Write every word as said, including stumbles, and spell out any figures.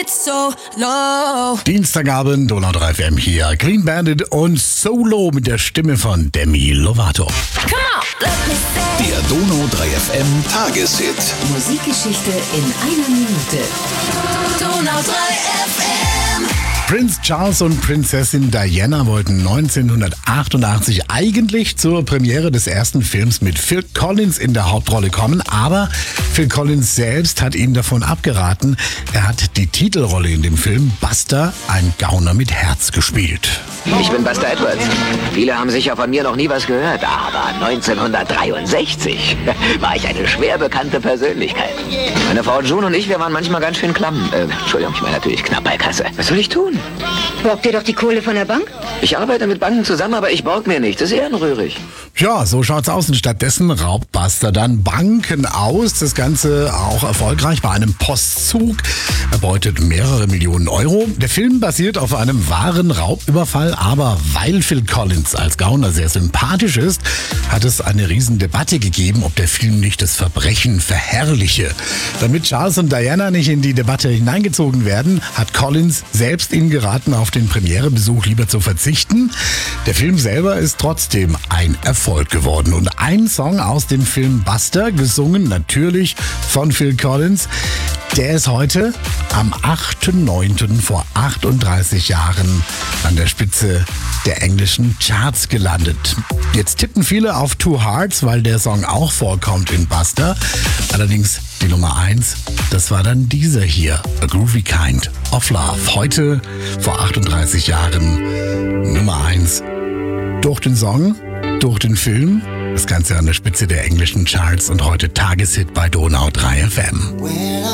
So low. Dienstagabend, Donau drei F M hier. Clean Bandit und Solo mit der Stimme von Demi Lovato. Come on, let me say. Der Donau drei F M Tageshit. Musikgeschichte in einer Minute. Donau drei F M. Prinz Charles und Prinzessin Diana wollten neunzehnhundertachtundachtzig eigentlich zur Premiere des ersten Films mit Phil Collins in der Hauptrolle kommen, aber Phil Collins selbst hat ihnen davon abgeraten. Er hat die Titelrolle in dem Film Buster, ein Gauner mit Herz, gespielt. Ich bin Buster Edwards. Viele haben sicher von mir noch nie was gehört, aber neunzehnhundertdreiundsechzig war ich eine schwer bekannte Persönlichkeit. Meine Frau June und ich, wir waren manchmal ganz schön klamm. Äh, Entschuldigung, ich meine natürlich knapp bei Kasse. Was soll ich tun? Borgt ihr doch die Kohle von der Bank? Ich arbeite mit Banken zusammen, aber ich borg mir nicht. Das ist ehrenrührig. Ja, so schaut's aus. Und stattdessen raubt Buster dann Banken aus. Das Ganze auch erfolgreich bei einem Postzug. Er beutet mehrere Millionen Euro. Der Film basiert auf einem wahren Raubüberfall, aber weil Phil Collins als Gauner sehr sympathisch ist, hat es eine riesen Debatte gegeben, ob der Film nicht das Verbrechen verherrliche. Damit Charles und Diana nicht in die Debatte hineingezogen werden, hat Collins selbst ihnen geraten, auf den Premierebesuch lieber zu verzichten. Der Film selber ist trotzdem ein Erfolg geworden. Und ein Song aus dem Film Buster, gesungen natürlich von Phil Collins, der ist heute am achten neunten vor achtunddreißig Jahren an der Spitze der englischen Charts gelandet. Jetzt tippen viele auf Two Hearts, weil der Song auch vorkommt in Buster. Allerdings die Nummer eins, das war dann dieser hier, A Groovy Kind of Love. Heute vor achtunddreißig Jahren Nummer eins. Durch den Song, durch den Film, das Ganze an der Spitze der englischen Charts und heute Tageshit bei Donau drei F M.